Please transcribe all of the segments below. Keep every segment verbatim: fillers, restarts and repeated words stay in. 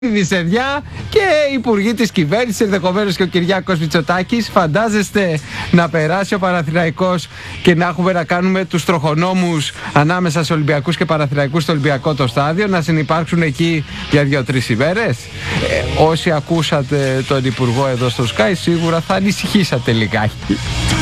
Δισεδιά και υπουργοί της κυβέρνησης, ενδεχομένως και ο Κυριάκος Μητσοτάκης. Φαντάζεστε να περάσει ο Παναθηναϊκός και να έχουμε να κάνουμε τους τροχονόμους ανάμεσα σε Ολυμπιακούς και Παναθηναϊκούς στο Ολυμπιακό το στάδιο, να συνυπάρξουν εκεί για δύο-τρεις ημέρες? Ε, όσοι ακούσατε τον υπουργό εδώ στο Sky σίγουρα θα ανησυχήσατε λιγάκι.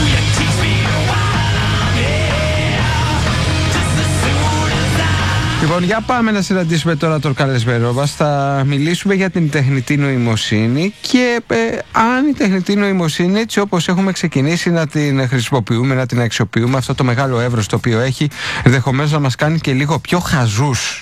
Λοιπόν, για πάμε να συναντήσουμε τώρα τον καλεσμένο μας. Θα μιλήσουμε για την τεχνητή νοημοσύνη και ε, αν η τεχνητή νοημοσύνη, έτσι όπως έχουμε ξεκινήσει να την χρησιμοποιούμε, να την αξιοποιούμε, αυτό το μεγάλο εύρος το οποίο έχει, ενδεχομένως να μας κάνει και λίγο πιο χαζούς,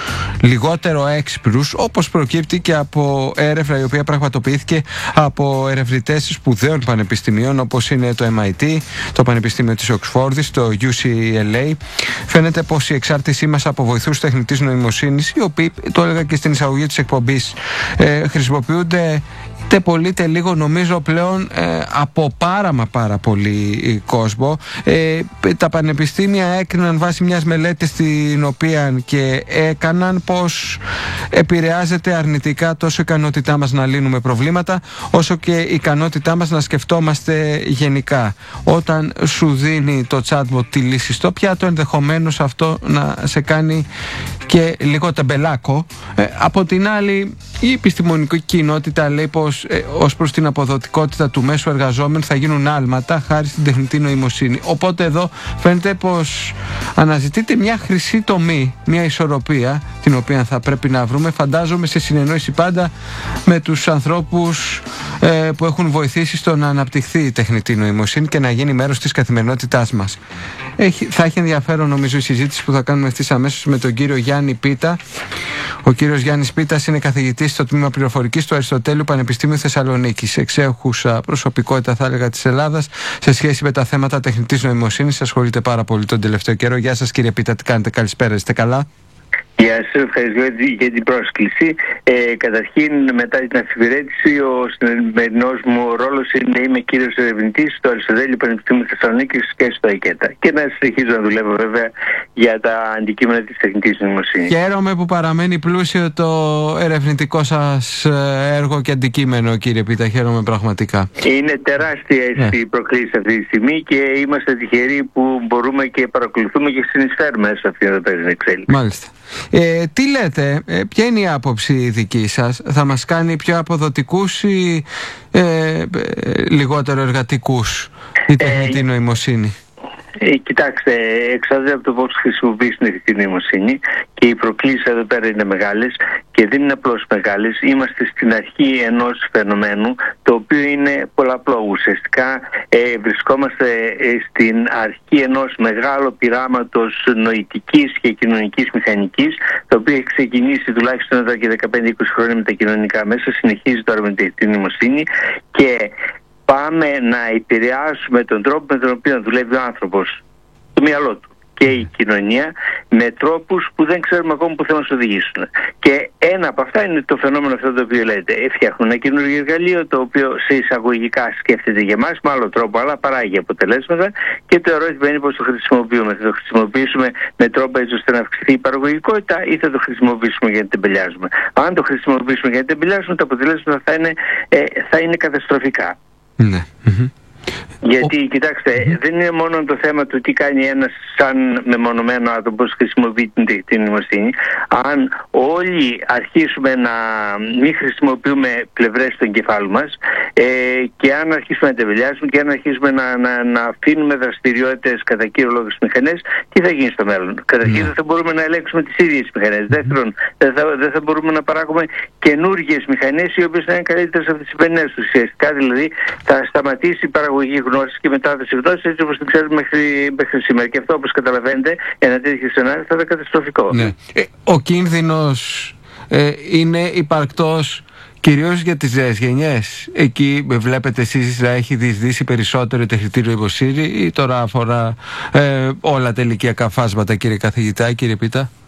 λιγότερο έξυπνους, όπως προκύπτει και από έρευνα η οποία πραγματοποιήθηκε από ερευνητές σπουδαίων πανεπιστημίων όπως είναι το εμ άι τι, το Πανεπιστήμιο της Οξφόρδης, το γιου σι ελ έι. Φαίνεται πως η εξάρτησή μας από βοηθούς τεχνητής νοημοσύνης, οι οποίοι, το έλεγα και στην εισαγωγή της εκπομπής, ε, χρησιμοποιούνται είτε πολύ είτε λίγο νομίζω πλέον ε, από πάρα μα πάρα πολύ κόσμο. Ε, τα πανεπιστήμια έκριναν βάσει μιας μελέτης την οποία και έκαναν πως επηρεάζεται αρνητικά τόσο η ικανότητά μας να λύνουμε προβλήματα όσο και η ικανότητά μας να σκεφτόμαστε γενικά. Όταν σου δίνει το chatbot τη λύση στο πιάτο, ενδεχομένως αυτό να σε κάνει και λίγο τεμπελάκο. Ε, από την άλλη, η επιστημονική κοινότητα λέει πως ε, ως προς την αποδοτικότητα του μέσου εργαζόμενου θα γίνουν άλματα χάρη στην τεχνητή νοημοσύνη. Οπότε εδώ φαίνεται πως αναζητείται μια χρυσή τομή, μια ισορροπία την οποία θα πρέπει να βρούμε, φαντάζομαι σε συνεννόηση πάντα με τους ανθρώπους ε, που έχουν βοηθήσει στο να αναπτυχθεί η τεχνητή νοημοσύνη και να γίνει μέρος της καθημερινότητάς μας. Έχει, θα έχει ενδιαφέρον νομίζω η συζήτηση που θα κάνουμε ευθύς αμέσως με τον κύριο Γιάννη Πίτα. Ο κύριος Γιάννης Πίτας είναι καθηγητής στο Τμήμα Πληροφορικής του Αριστοτέλειου Πανεπιστήμιου Θεσσαλονίκης. Εξέχουσα προσωπικότητα, θα έλεγα, της Ελλάδας σε σχέση με τα θέματα τεχνητής νοημοσύνης. Ασχολείται πάρα πολύ τον τελευταίο καιρό. Γεια σας κύριε Πίτα, τι κάνετε? Καλησπέρα, είστε καλά? Γεια σας, ευχαριστώ για την πρόσκληση. Ε, καταρχήν, μετά την αφιβηρέτηση, ο σημερινός μου ρόλος είναι να είμαι κύριος ερευνητής στο Αριστοτέλειο Πανεπιστήμιο Θεσσαλονίκης και στο ΑΚΕΤΑ. Και να συνεχίζω να δουλεύω βέβαια για τα αντικείμενα της τεχνητής νοημοσύνης. Χαίρομαι που παραμένει πλούσιο το ερευνητικό σας έργο και αντικείμενο, κύριε Πίτα. Χαίρομαι πραγματικά. Είναι τεράστια yeah. η προκλήση αυτή τη στιγμή και είμαστε τυχεροί που μπορούμε και παρακολουθούμε και συνεισφέρουμε σε αυτήν εδώ πέρα την εξέλιξη. Μάλιστα. Ε, τι λέτε, ε, ποια είναι η άποψη δική σας? Θα μας κάνει πιο αποδοτικούς ή ε, ε, λιγότερο εργατικούς η τεχνητή ε, νοημοσύνη? Ε, κοιτάξτε, εξαρτάται από το πώς χρησιμοποιείς την τεχνητή νοημοσύνη και οι προκλήσεις εδώ πέρα είναι μεγάλες και δεν είναι απλώς μεγάλες. Είμαστε στην αρχή ενός φαινομένου το οποίο είναι πολλαπλό. Ουσιαστικά ε, βρισκόμαστε ε, στην αρχή ενός μεγάλου πειράματος νοητικής και κοινωνικής μηχανικής, το οποίο έχει ξεκινήσει τουλάχιστον εδώ και δεκαπέντε είκοσι χρόνια με τα κοινωνικά μέσα, συνεχίζει τώρα με την τεχνητή νοημοσύνη και πάμε να επηρεάσουμε τον τρόπο με τον οποίο δουλεύει ο άνθρωπος, το μυαλό του και η κοινωνία, με τρόπους που δεν ξέρουμε ακόμα που θα μας οδηγήσουν. Και ένα από αυτά είναι το φαινόμενο αυτό το οποίο λέτε. Φτιάχνουν ένα καινούργιο εργαλείο το οποίο σε εισαγωγικά σκέφτεται για μας με άλλο τρόπο, αλλά παράγει αποτελέσματα. Και το ερώτημα είναι πώς το χρησιμοποιούμε. Θα το χρησιμοποιήσουμε με τρόπο έτσι ώστε να αυξηθεί η παραγωγικότητα ή θα το χρησιμοποιήσουμε για να τεμπελιάζουμε? Αν το χρησιμοποιήσουμε για να τεμπελιάζουμε, τα αποτελέσματα θα είναι, ε, θα είναι καταστροφικά. Ναι. Mm-hmm. Γιατί, oh. κοιτάξτε, mm-hmm. δεν είναι μόνο το θέμα του τι κάνει ένας σαν μεμονωμένο άτομο, πώς χρησιμοποιεί την τεχνητή νοημοσύνη. Αν όλοι αρχίσουμε να μην χρησιμοποιούμε πλευρές του εγκεφάλου μας ε, και αν αρχίσουμε να τεμπελιάζουμε και αν αρχίσουμε να, να, να αφήνουμε δραστηριότητες κατά κύριο λόγο στις μηχανές, τι θα γίνει στο μέλλον? Καταρχήν, δεν mm-hmm. θα μπορούμε να ελέγξουμε τις ίδιες τις μηχανές. Mm-hmm. Δεύτερον, δεν θα, δεν θα μπορούμε να παράγουμε καινούργιες μηχανές οι οποίες θα είναι καλύτερες από τις σημερινές. Ουσιαστικά δηλαδή θα σταματήσει η παραγωγή γνώσης και μετάδοση γνώσης έτσι όπως την ξέρουμε μέχρι, μέχρι σήμερα. Και αυτό, όπως καταλαβαίνετε, ένα τέτοιο σενάριο θα είναι καταστροφικό. Ναι. Ε, ο κίνδυνος ε, είναι υπαρκτός κυρίως για τις νέες γενιές. Εκεί βλέπετε εσείς να έχει διεισδύσει περισσότερο η τεχνητή νοημοσύνη ή τώρα αφορά ε, όλα τα ηλικιακά φάσματα, κύριε καθηγητά, κύριε Πίτα?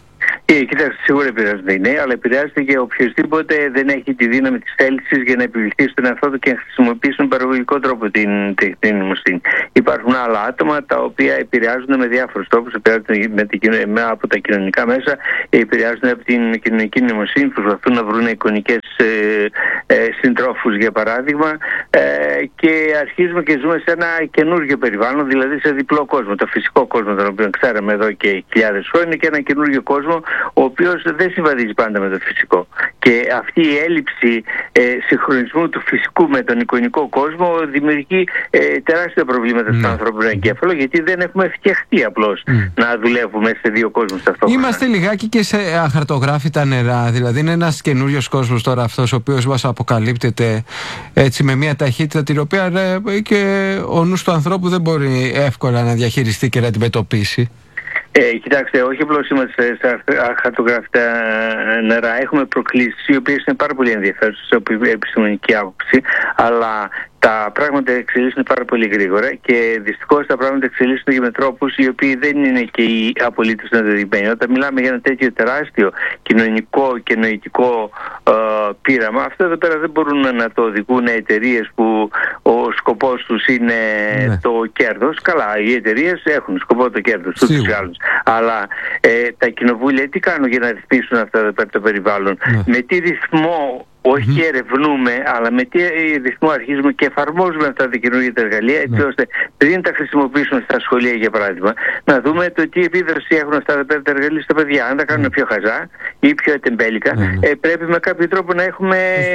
Ε, κοιτάξτε, σίγουρα επηρεάζονται οι νέοι, αλλά επηρεάζεται και οποιοδήποτε δεν έχει τη δύναμη της θέλησης για να επιβληθεί στον εαυτό του και να χρησιμοποιήσει με παραγωγικό τρόπο την τεχνητή νοημοσύνη. Υπάρχουν άλλα άτομα τα οποία επηρεάζονται με διάφορους τρόπους, επηρεάζονται με την, με, από τα κοινωνικά μέσα, επηρεάζονται από την κοινωνική νοημοσύνη, προσπαθούν να βρουν εικονικές ε, ε, συντρόφους για παράδειγμα, ε, και αρχίζουμε και ζούμε σε ένα καινούργιο περιβάλλον, δηλαδή σε διπλό κόσμο. Το φυσικό κόσμο, τον οποίο ξέραμε εδώ και χιλιάδες χρόνια, και ένα καινούργιο κόσμο, ο οποίος δεν συμβαδίζει πάντα με το φυσικό. Και αυτή η έλλειψη ε, συγχρονισμού του φυσικού με τον εικονικό κόσμο δημιουργεί ε, τεράστια προβλήματα mm. στον ανθρώπινο εγκέφαλο, γιατί δεν έχουμε φτιαχτεί απλώς mm. να δουλεύουμε σε δύο κόσμους ταυτόχρονα. Είμαστε λιγάκι και σε αχαρτογράφητα νερά, δηλαδή είναι ένας καινούριος κόσμος τώρα αυτός, ο οποίος μας αποκαλύπτεται έτσι με μια ταχύτητα την οποία ρε, και ο νους του ανθρώπου δεν μπορεί εύκολα να διαχειριστεί και να αντιμετωπίσει. Ε, κοιτάξτε, όχι απλώς είμαστε σε αχαρτογράφητα νερά. Έχουμε προκλήσεις οι οποίες είναι πάρα πολύ ενδιαφέρουσες από επιστημονική άποψη, αλλά τα πράγματα εξελίσσονται πάρα πολύ γρήγορα και δυστυχώς τα πράγματα εξελίσσονται και με τρόπους οι οποίοι δεν είναι και οι απολύτως ενδεδειγμένοι. Όταν μιλάμε για ένα τέτοιο τεράστιο κοινωνικό και νοητικό ε, πείραμα, αυτό εδώ πέρα δεν μπορούν να το οδηγούν εταιρείες που ο σκοπός τους είναι ναι. το κέρδος. Καλά, οι εταιρείες έχουν σκοπό το κέρδος τους ή άλλους. Αλλά ε, τα κοινοβούλια τι κάνουν για να ρυθμίσουν αυτά εδώ πέρα το περιβάλλον, ναι. με τι ρυθμό. Όχι mm-hmm. ερευνούμε, αλλά με τι ρυθμό αρχίζουμε και εφαρμόζουμε αυτά τα καινούργια τα εργαλεία, έτσι yeah. ώστε πριν τα χρησιμοποιήσουμε στα σχολεία, για παράδειγμα, να δούμε το τι επίδραση έχουν αυτά τα εργαλεία στα παιδιά. Αν τα κάνουν mm. πιο χαζά ή πιο ετεμπέλικα, mm. ε, πρέπει με κάποιο τρόπο να έχουμε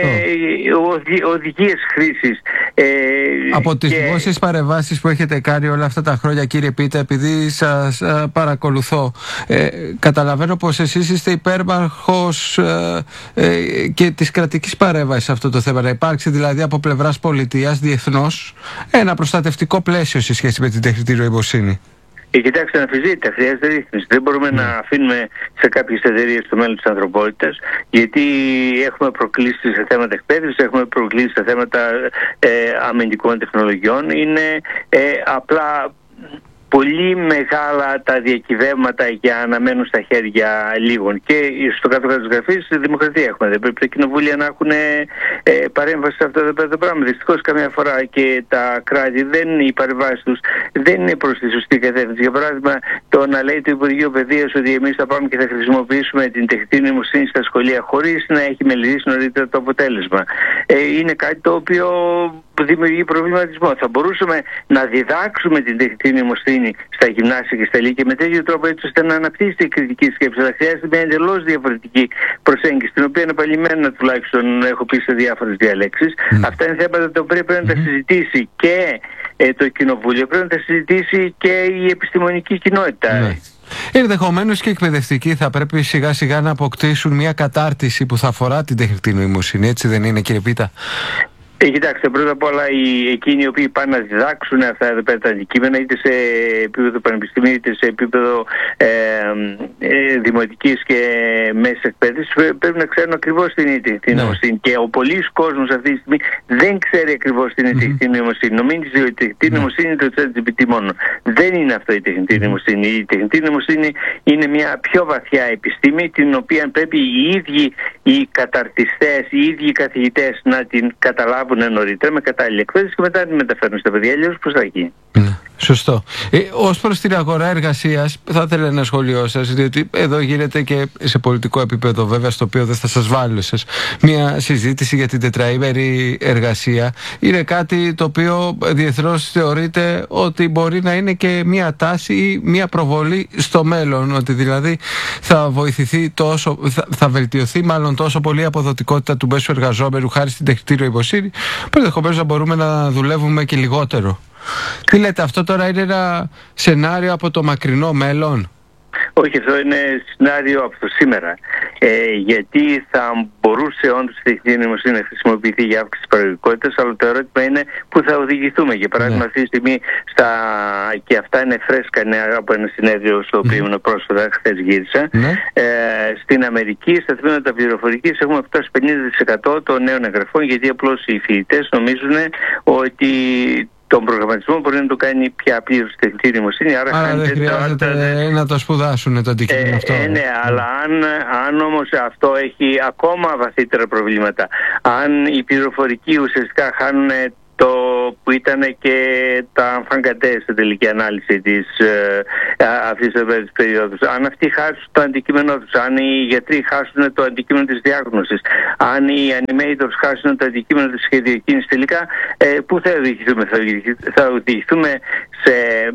οδηγίες χρήσης. Ε, Από τις και... δημόσιες παρεμβάσεις που έχετε κάνει όλα αυτά τα χρόνια, κύριε Πίτα, επειδή σας α, παρακολουθώ, ε, καταλαβαίνω πως εσείς είστε υπέρμαχος ε, ε, και της κρατικής παρέμβαση σε αυτό το θέμα, να υπάρξει δηλαδή από πλευράς πολιτείας διεθνώς ένα προστατευτικό πλαίσιο σε σχέση με την τεχνητή νοημοσύνη. Ε, κοιτάξτε, αναφυσβήτητα, χρειάζεται ρύθμιση. Δεν μπορούμε mm. να αφήνουμε σε κάποιες εταιρείες το μέλλον της ανθρωπότητας, γιατί έχουμε προκλήσεις σε θέματα εκπαίδευσης, έχουμε προκλήσεις σε θέματα ε, αμυντικών τεχνολογιών. Είναι ε, απλά πολύ μεγάλα τα διακυβεύματα για να μένουν στα χέρια λίγων. Και στο κάτω-κάτω της γραφής δημοκρατία έχουμε. Δεν πρέπει τα κοινοβούλια να έχουν ε, παρέμβαση σε αυτό το πράγμα. Δυστυχώς καμιά φορά και τα κράτη, δεν, οι παρεμβάσεις τους δεν είναι προς τη σωστή κατεύθυνση. Για παράδειγμα, το να λέει το Υπουργείο Παιδείας ότι εμείς θα πάμε και θα χρησιμοποιήσουμε την τεχνητή νοημοσύνη στα σχολεία χωρίς να έχει μελετήσει νωρίτερα το αποτέλεσμα. Ε, είναι κάτι το οποίο δημιουργεί προβληματισμό. Θα μπορούσαμε να διδάξουμε την τεχνητή νοημοσύνη στα γυμνάσια και στα λύκεια με τέτοιο τρόπο, έτσι ώστε να αναπτύσσεται η κριτική σκέψη. Αλλά χρειάζεται μια εντελώς διαφορετική προσέγγιση, την οποία επανειλημμένα τουλάχιστον έχω πει σε διάφορες διαλέξεις. Mm. Αυτά είναι θέματα τα οποία πρέπει να τα συζητήσει και ε, το Κοινοβούλιο, πρέπει να τα συζητήσει και η επιστημονική κοινότητα. Mm. Ενδεχομένως και εκπαιδευτικοί θα πρέπει σιγά σιγά να αποκτήσουν μια κατάρτιση που θα αφορά την τεχνητή νοημοσύνη, έτσι δεν είναι, κύριε Πίτα? Ε, κοιτάξτε, πρώτα απ' όλα οι, εκείνοι οι οποίοι πάνε να διδάξουν αυτά εδώ πέρα τα αντικείμενα, είτε σε επίπεδο πανεπιστημίου είτε σε επίπεδο ε, ε, δημοτικής και μέσης εκπαίδευσης, πρέπει να ξέρουν ακριβώς τι είναι η τεχνητή νοημοσύνη. Και ο πολλής κόσμος αυτή τη στιγμή δεν ξέρει ακριβώς τι είναι η τεχνητή νοημοσύνη. Νομίζει ότι η τεχνητή νοημοσύνη είναι το ChatGPT μόνο. Δεν είναι αυτό η τεχνητή νοημοσύνη. Η τεχνητή νοημοσύνη είναι μια πιο βαθιά επιστήμη, την οποία πρέπει οι ίδιοι οι καταρτιστές, οι ίδιοι οι καθηγητές να την καταλάβουν νωρίτερα με κατάλληλη εκπαίδευση και μετά την μεταφέρουν στα παιδιά. Αλλιώς πώς θα γίνει. Σωστό. Ε, ως προς την αγορά εργασίας, θα ήθελα ένα σχόλιο σας, διότι εδώ γίνεται και σε πολιτικό επίπεδο, βέβαια, στο οποίο δεν θα σας βάλω εσάς, μια συζήτηση για την τετραήμερη εργασία. Είναι κάτι το οποίο διεθνώς θεωρείται ότι μπορεί να είναι και μια τάση ή μια προβολή στο μέλλον, ότι δηλαδή θα βοηθηθεί τόσο, θα, θα βελτιωθεί μάλλον τόσο πολύ η αποδοτικότητα του μέσου εργαζόμενου χάρη στην τεχνητή νοημοσύνη, που ενδεχομένως να μπορούμε να δουλεύουμε και λιγότερο. Τι λέτε, αυτό τώρα είναι ένα σενάριο από το μακρινό μέλλον? Όχι, αυτό είναι σενάριο από το σήμερα. Ε, γιατί θα μπορούσε όντως η τεχνητή νοημοσύνη να χρησιμοποιηθεί για αύξηση της παραγωγικότητας, αλλά το ερώτημα είναι πού θα οδηγηθούμε. Για παράδειγμα, ναι. αυτή τη στιγμή, στα... και αυτά είναι φρέσκα νέα από ένα συνέδριο στο οποίο ήμουν πρόσφατα, χθες γύρισα. Ναι. Ε, στην Αμερική, στα τμήματα πληροφορικής, έχουμε φτάσει στο πενήντα τοις εκατό των νέων εγγραφών, γιατί απλώς οι φοιτητές νομίζουν ότι τον προγραμματισμό μπορεί να το κάνει πια πλήρως η τεχνητή νοημοσύνη. Άρα, άρα δεν χρειάζεται το... να το σπουδάσουν το αντικείμενο ε, αυτό. Ε, ναι, αλλά αν, αν όμως αυτό έχει ακόμα βαθύτερα προβλήματα, αν οι πληροφορικοί ουσιαστικά χάνουν το που ήταν και τα φαγκαντέ στην τελική ανάλυση της ε, αυτής της περίοδου. Αν αυτοί χάσουν το αντικείμενό τους, αν οι γιατροί χάσουν το αντικείμενο της διάγνωσης, αν οι animators χάσουν το αντικείμενο της σχεδιοκίνησης, τελικά ε, πού θα οδηγηθούμε? Θα οδηγηθούμε σε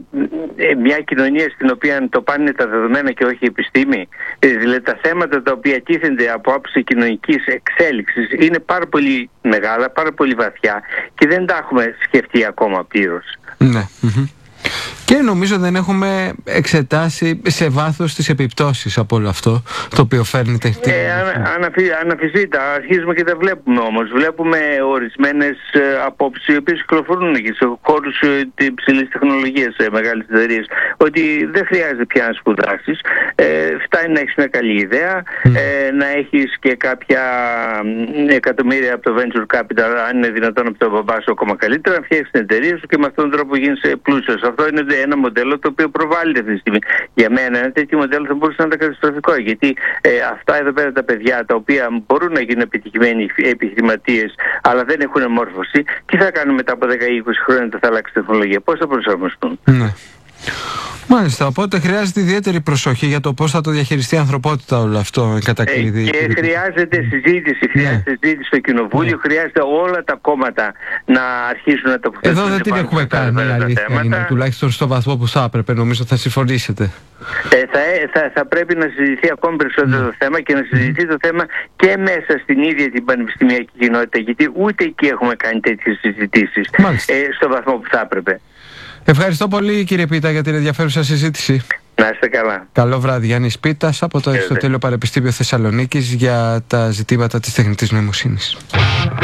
ε, μια κοινωνία στην οποία το πάνε είναι τα δεδομένα και όχι η επιστήμη. Ε, δηλαδή τα θέματα τα οποία τίθενται από άψη κοινωνικής εξέλιξης είναι πάρα πολύ μεγάλα, πάρα πολύ βαθιά και δεν τα έχουμε σκεφτεί ακόμα πλήρως. Ναι. Mm-hmm. Και νομίζω δεν έχουμε εξετάσει σε βάθος τις επιπτώσεις από όλο αυτό το οποίο φέρνει τεχνητή νοημοσύνη. Ε, αναφι, αναφυσβήτα, αρχίζουμε και τα βλέπουμε όμως. Βλέπουμε ορισμένες ε, απόψεις οι οποίες κυκλοφορούν και σε χώρους ε, υψηλής τεχνολογίας σε μεγάλες εταιρείες, ότι δεν χρειάζεται πια να σπουδάσεις, ε, φτάνει να έχεις μια καλή ιδέα, mm. ε, να έχεις και κάποια εκατομμύρια από το venture capital, αν είναι δυνατόν από τον μπαμπά σου ακόμα καλύτερα, να φτιάξεις την εταιρεία σου και με αυτόν τον τρόπο γίνεις πλούσιος. Αυτό είναι ένα μοντέλο το οποίο προβάλλεται αυτή τη στιγμή. Για μένα ένα τέτοιο μοντέλο θα μπορούσε να είναι καταστροφικό, γιατί ε, αυτά εδώ πέρα τα παιδιά τα οποία μπορούν να γίνουν επιτυχημένοι επιχειρηματίες αλλά δεν έχουν μόρφωση, τι θα κάνουν μετά από δέκα ή είκοσι χρόνια όταν θα αλλάξει η τεχνολογία? Πώς θα προσαρμοστούν? Ναι. Μάλιστα, οπότε χρειάζεται ιδιαίτερη προσοχή για το πώς θα το διαχειριστεί η ανθρωπότητα όλο αυτό κατά κλειδί. Ε, και χρειάζεται συζήτηση, χρειάζεται yeah. συζήτηση στο Κοινοβούλιο, yeah. χρειάζεται όλα τα κόμματα να αρχίσουν να τοποθετήσουν. Εδώ δεν την έχουμε κάνει, η αλήθεια είναι, τουλάχιστον στο βαθμό που θα έπρεπε, νομίζω θα συμφωνήσετε. Ε, θα, θα, θα πρέπει να συζητηθεί ακόμη περισσότερο mm. το θέμα και να συζητηθεί mm. το θέμα και μέσα στην ίδια την πανεπιστημιακή κοινότητα, γιατί ούτε εκεί έχουμε κάνει τέτοιες συζητήσεις ε, στο βαθμό που θα έπρεπε. Ευχαριστώ πολύ κύριε Πίτα για την ενδιαφέρουσα συζήτηση. Να είστε καλά. Καλό βράδυ. Γιάννης Πίτας από το Αριστοτέλειο Πανεπιστήμιο Θεσσαλονίκης για τα ζητήματα της τεχνητής νοημοσύνης.